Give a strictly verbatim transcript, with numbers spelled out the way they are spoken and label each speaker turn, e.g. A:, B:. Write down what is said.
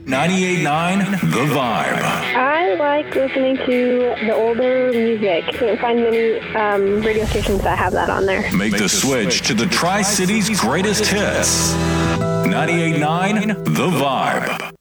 A: ninety-eight point nine The Vibe.
B: I like listening to the older music. Can't find many um, radio stations that have that on there.
A: Make the switch to the Tri-Cities greatest hits. ninety-eight point nine The Vibe.